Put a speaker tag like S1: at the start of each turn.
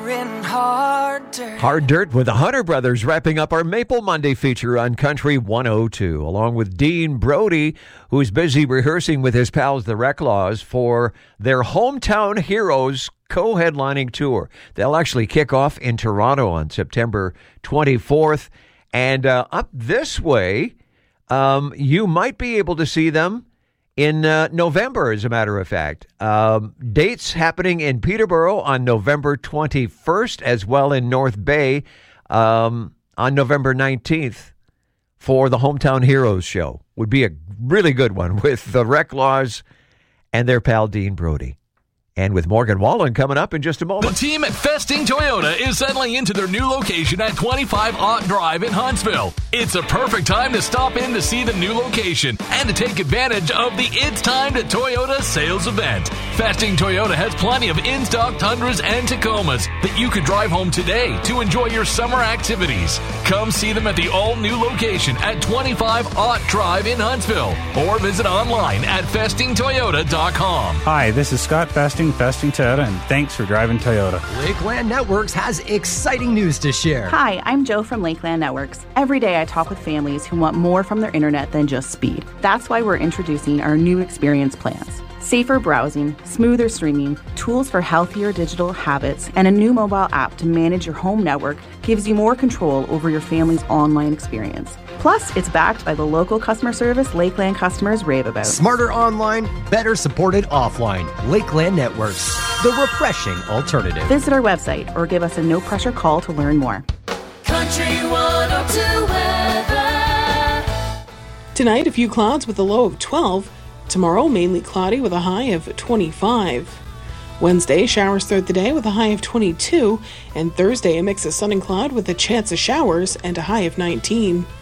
S1: in hard dirt.
S2: Hard Dirt with the Hunter Brothers wrapping up our Maple Monday feature on Country 102, along with Dean Brody, who's busy rehearsing with his pals, the Reclaws, for their Hometown Heroes co-headlining tour. They'll actually kick off in Toronto on September 24th. And up this way, you might be able to see them in November, as a matter of fact. Dates happening in Peterborough on November 21st, as well in North Bay on November 19th for the Hometown Heroes show. Would be a really good one with the Reclaws and their pal Dean Brody. And with Morgan Wallen coming up in just a moment.
S3: The team at Festing Toyota is settling into their new location at 25 Ott Drive in Huntsville. It's a perfect time to stop in to see the new location and to take advantage of the It's Time to Toyota sales event. Festing Toyota has plenty of in-stock Tundras and Tacomas that you could drive home today to enjoy your summer activities. Come see them at the all-new location at 25 Ott Drive in Huntsville or visit online at festingtoyota.com.
S4: Hi, this is Scott Festing Toyota, and thanks for driving Toyota.
S5: Lakeland Networks has exciting news to share.
S6: Hi, I'm Joe from Lakeland Networks. Every day I talk with families who want more from their internet than just speed. That's why we're introducing our new experience plans. Safer browsing, smoother streaming, tools for healthier digital habits, and a new mobile app to manage your home network gives you more control over your family's online experience. Plus, it's backed by the local customer service Lakeland customers rave about.
S5: Smarter online, better supported offline. Lakeland Networks, the refreshing alternative.
S6: Visit our website or give us a no-pressure call to learn more.
S1: Country 102 weather.
S7: Tonight, a few clouds with a low of 12. Tomorrow, mainly cloudy with a high of 25. Wednesday, showers throughout the day with a high of 22. And Thursday, a mix of sun and cloud with a chance of showers and a high of 19.